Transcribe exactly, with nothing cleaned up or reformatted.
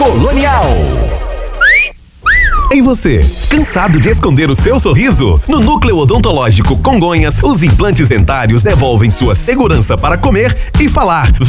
Colonial. E você, cansado de esconder o seu sorriso? No Núcleo Odontológico Congonhas, os implantes dentários devolvem sua segurança para comer e falar.